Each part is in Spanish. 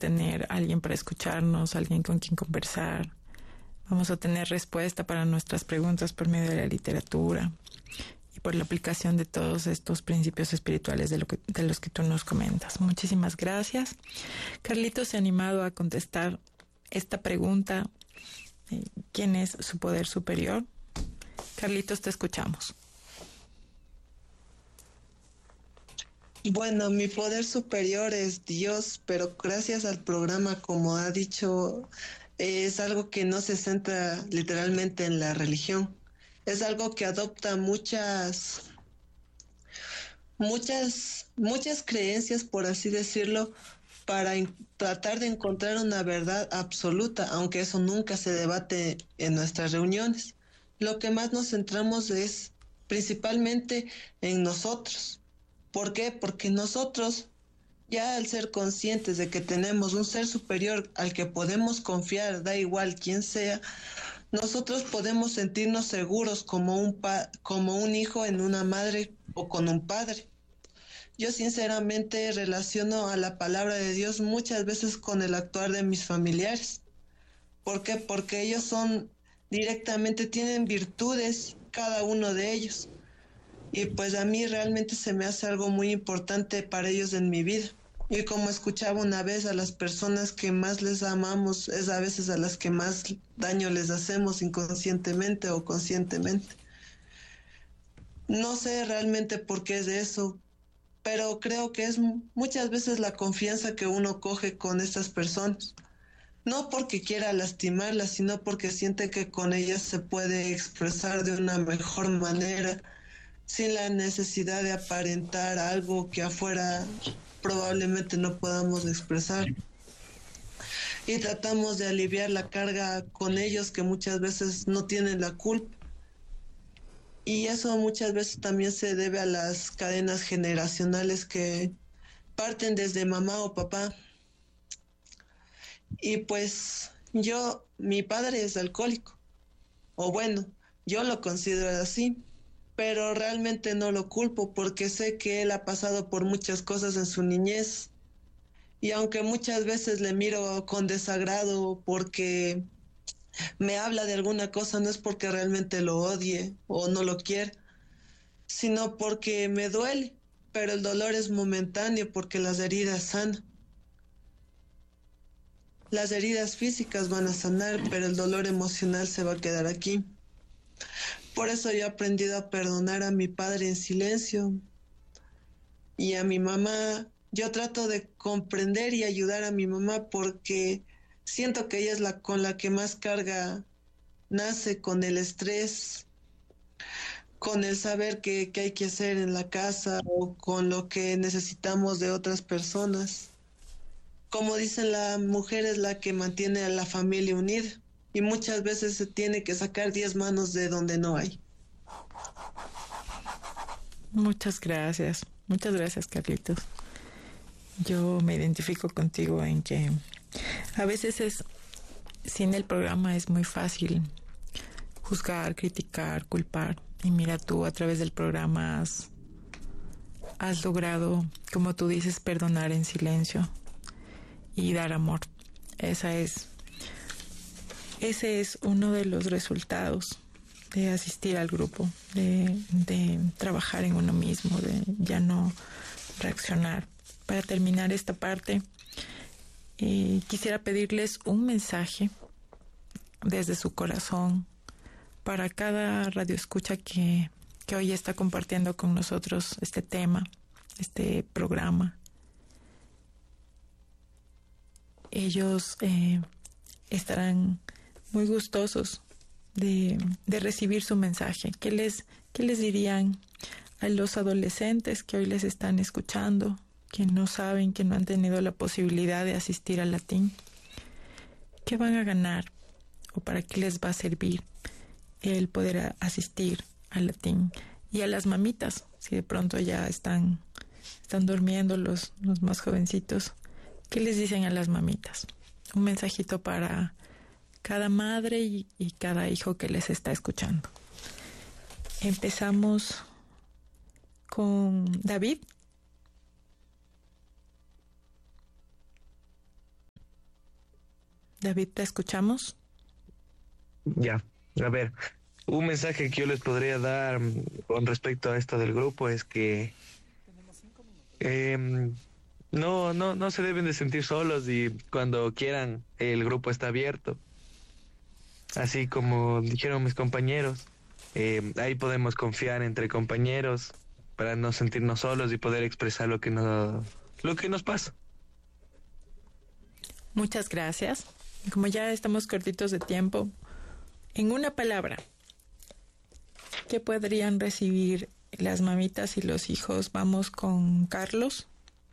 tener alguien para escucharnos, alguien con quien conversar. Vamos a tener respuesta para nuestras preguntas por medio de la literatura y por la aplicación de todos estos principios espirituales de los que tú nos comentas. Muchísimas gracias. Carlitos se ha animado a contestar esta pregunta. ¿Quién es su poder superior? Carlitos, te escuchamos. Bueno, mi poder superior es Dios, pero gracias al programa, como ha dicho, es algo que no se centra literalmente en la religión. Es algo que adopta muchas creencias, por así decirlo, para tratar de encontrar una verdad absoluta, aunque eso nunca se debate en nuestras reuniones. Lo que más nos centramos es principalmente en nosotros. ¿Por qué? Porque nosotros, ya al ser conscientes de que tenemos un ser superior al que podemos confiar, da igual quién sea, nosotros podemos sentirnos seguros como un hijo en una madre o con un padre. Yo sinceramente relaciono a la palabra de Dios muchas veces con el actuar de mis familiares. ¿Por qué? Porque ellos tienen virtudes, cada uno de ellos. Y pues a mí realmente se me hace algo muy importante para ellos en mi vida. Y como escuchaba una vez, a las personas que más les amamos es a veces a las que más daño les hacemos inconscientemente o conscientemente. No sé realmente por qué es eso, pero creo que es muchas veces la confianza que uno coge con estas personas. No porque quiera lastimarlas, sino porque siente que con ellas se puede expresar de una mejor manera, sin la necesidad de aparentar algo que afuera probablemente no podamos expresar. Y tratamos de aliviar la carga con ellos que muchas veces no tienen la culpa. Y eso muchas veces también se debe a las cadenas generacionales que parten desde mamá o papá. Y pues mi padre es alcohólico, o bueno, yo lo considero así, pero realmente no lo culpo porque sé que él ha pasado por muchas cosas en su niñez. Y aunque muchas veces le miro con desagrado porque me habla de alguna cosa, no es porque realmente lo odie o no lo quiera, sino porque me duele, pero el dolor es momentáneo porque las heridas sanan. Las heridas físicas van a sanar, pero el dolor emocional se va a quedar aquí. Por eso yo he aprendido a perdonar a mi padre en silencio y a mi mamá. Yo trato de comprender y ayudar a mi mamá porque siento que ella es la con la que más carga nace, con el estrés, con el saber qué hay que hacer en la casa o con lo que necesitamos de otras personas. Como dicen, la mujer es la que mantiene a la familia unida y muchas veces se tiene que sacar 10 manos de donde no hay. Muchas gracias, Carlitos. Yo me identifico contigo en que a veces sin el programa es muy fácil juzgar, criticar, culpar. Y mira, tú a través del programa has logrado, como tú dices, perdonar en silencio y dar amor. Ese es uno de los resultados de asistir al grupo, de trabajar en uno mismo, de ya no reaccionar. Para terminar esta parte, quisiera pedirles un mensaje desde su corazón para cada radioescucha que hoy está compartiendo con nosotros este tema, este programa. Ellos estarán muy gustosos de recibir su mensaje. ¿Qué les dirían a los adolescentes que hoy les están escuchando, que no saben, que no han tenido la posibilidad de asistir al latín? ¿Qué van a ganar o para qué les va a servir el poder asistir al latín? Y a las mamitas, si de pronto ya están durmiendo los más jovencitos, ¿qué les dicen a las mamitas? Un mensajito para cada madre y cada hijo que les está escuchando. Empezamos con David. David, te escuchamos. Ya, a ver, un mensaje que yo les podría dar con respecto a esto del grupo es que no se deben de sentir solos y cuando quieran el grupo está abierto. Así como dijeron mis compañeros, ahí podemos confiar entre compañeros para no sentirnos solos y poder expresar lo que nos pasa. Muchas gracias. Como ya estamos cortitos de tiempo, en una palabra, ¿qué podrían recibir las mamitas y los hijos? Vamos con Carlos.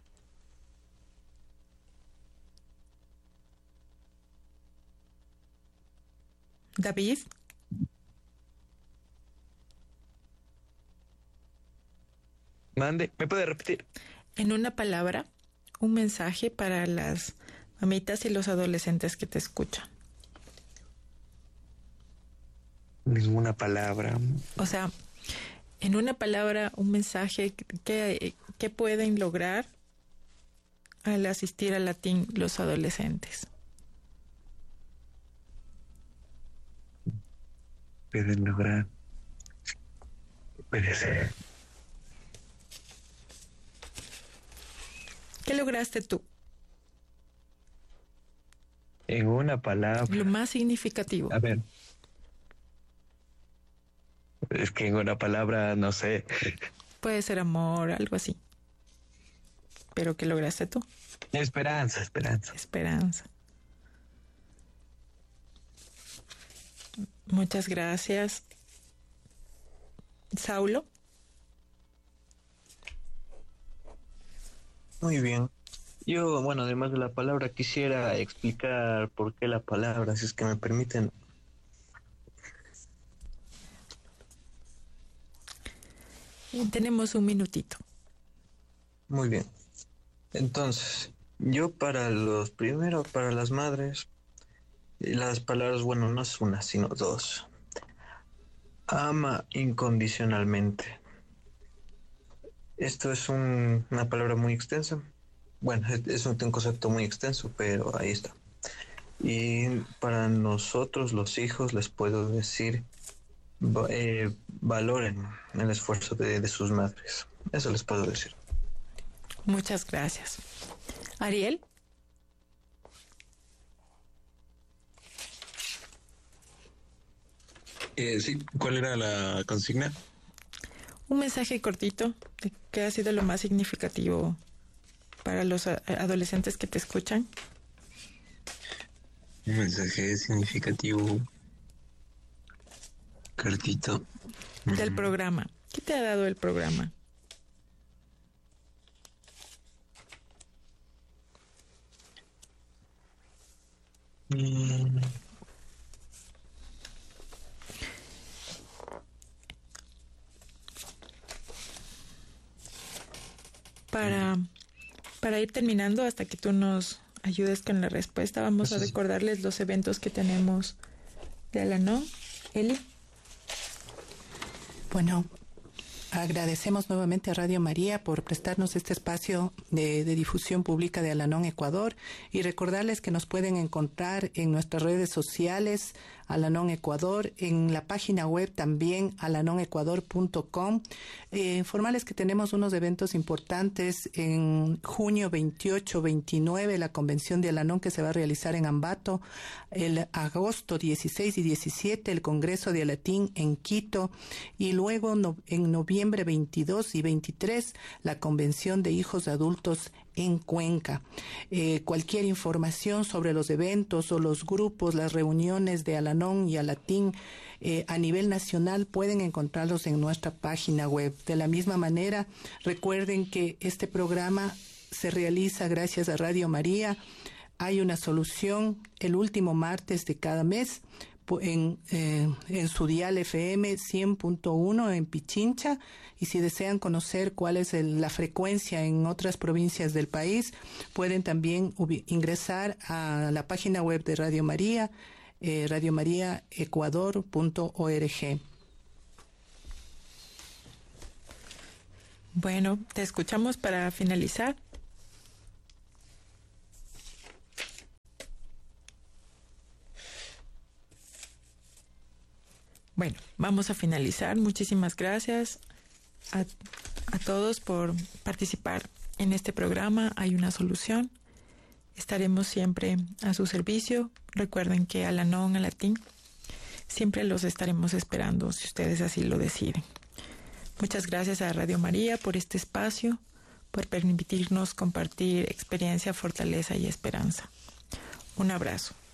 David. Mande, ¿me puede repetir? En una palabra, un mensaje para las mamitas y los adolescentes que te escuchan. Ninguna palabra. O sea, en una palabra, un mensaje que pueden lograr al asistir a Latín los adolescentes. Pueden lograr. Puede ser. ¿Qué lograste tú? En una palabra. Lo más significativo. A ver. Es que en una palabra, no sé. Puede ser amor, algo así. ¿Pero qué lograste tú? Esperanza. Esperanza. Muchas gracias. Saulo. Muy bien. Yo, bueno, además de la palabra, quisiera explicar por qué la palabra, si es que me permiten. Tenemos un minutito. Muy bien. Entonces, yo para las madres, las palabras, bueno, no es una, sino dos. Ama incondicionalmente. Esto es una palabra muy extensa. Bueno, es un concepto muy extenso, pero ahí está. Y para nosotros, los hijos, les puedo decir, valoren el esfuerzo de sus madres. Eso les puedo decir. Muchas gracias. Ariel. Sí, ¿cuál era la consigna? Un mensaje cortito de qué ha sido lo más significativo para los adolescentes que te escuchan. Un mensaje significativo, cortito. Del programa. ¿Qué te ha dado el programa? Para ir terminando, hasta que tú nos ayudes con la respuesta, vamos a recordarles los eventos que tenemos de Al-Anon. Eli. Bueno, agradecemos nuevamente a Radio María por prestarnos este espacio de difusión pública de Al-Anon Ecuador y recordarles que nos pueden encontrar en nuestras redes sociales, Al-Anon Ecuador, en la página web también, alanonecuador.com. Informarles que tenemos unos eventos importantes en junio 28-29, la convención de Al-Anon que se va a realizar en Ambato, el agosto 16 y 17, el Congreso de Latín en Quito, y luego en noviembre 22 y 23, la convención de hijos adultos en Cuenca. Cualquier información sobre los eventos o los grupos, las reuniones de Al-Anon y Alatín a nivel nacional pueden encontrarlos en nuestra página web. De la misma manera, recuerden que este programa se realiza gracias a Radio María. Hay una solución el último martes de cada mes en su dial FM 100.1 en Pichincha, y si desean conocer cuál es la frecuencia en otras provincias del país, pueden también ingresar a la página web de Radio María, radiomariaecuador.org. Bueno, te escuchamos para finalizar. Bueno, vamos a finalizar. Muchísimas gracias a todos por participar en este programa. Hay una solución. Estaremos siempre a su servicio. Recuerden que Al-Anon, Alatín, siempre los estaremos esperando si ustedes así lo deciden. Muchas gracias a Radio María por este espacio, por permitirnos compartir experiencia, fortaleza y esperanza. Un abrazo.